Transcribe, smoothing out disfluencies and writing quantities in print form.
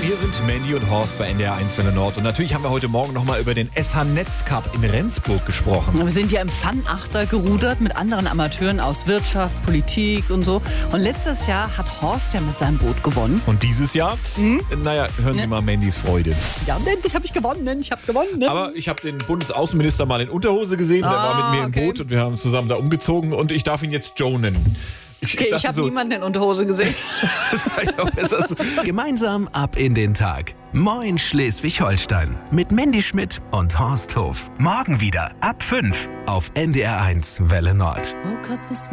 Hier sind Mandy und Horst bei NDR 1 Welle Nord. Und natürlich haben wir heute Morgen nochmal über den SH Netz Cup in Rendsburg gesprochen. Wir sind ja im Fun-Achter gerudert mit anderen Amateuren aus Wirtschaft, Politik und so. Und letztes Jahr hat Horst ja mit seinem Boot gewonnen. Und dieses Jahr? Naja, hören Sie mal Mandys Freude. Ja, endlich habe ich gewonnen. Aber ich habe den Bundesaußenminister mal in Unterhose gesehen. Der war mit mir im Boot und wir haben zusammen da umgezogen. Und ich darf ihn jetzt Joe nennen. Ich habe niemanden in Unterhose gesehen. Das ist vielleicht auch besser so. Gemeinsam ab in den Tag. Moin Schleswig-Holstein. Mit Mandy Schmidt und Horst Hof. Morgen wieder ab 5 auf NDR 1 Welle Nord. Woke up this